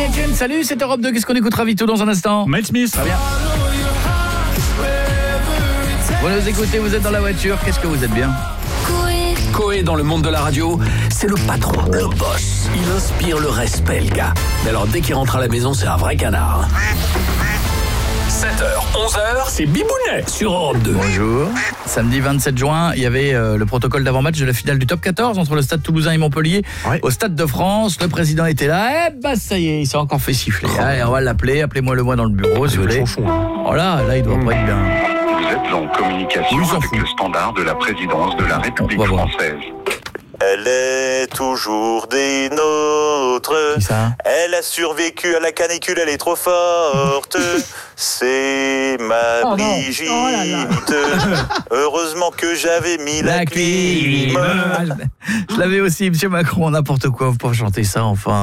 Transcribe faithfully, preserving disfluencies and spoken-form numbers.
Weeknd, salut, c'est Europe deux, qu'est-ce qu'on écoutera vite dans un instant? Miles Smith. Très bien. Vous nous écoutez, vous êtes dans la voiture, qu'est-ce que vous êtes bien? Coé dans le monde de la radio, c'est le patron, le boss. Il inspire le respect, le gars. Mais alors dès qu'il rentre à la maison, c'est un vrai canard. sept heures, onze heures, c'est Bibounet sur Europe deux. Bonjour. Samedi vingt-sept juin, il y avait euh, le protocole d'avant-match de la finale du top quatorze entre le Stade Toulousain et Montpellier. Ouais. Au Stade de France, le président était là. Eh bah ça y est, il s'est encore fait siffler. Oh. Allez, on va l'appeler, appelez-moi le moi dans le bureau, si vous voulez. Oh là, là il doit mmh. pas être bien. Vous êtes en communication oui, avec le standard de la présidence de la République française. Elle est toujours des nôtres. Qui ça? Elle a survécu à la canicule, elle est trop forte. C'est ma oh Brigitte. Oh là là. Heureusement que j'avais mis la, la clim. clim. Je l'avais aussi, Monsieur Macron, n'importe quoi, vous pouvez chanter ça enfin.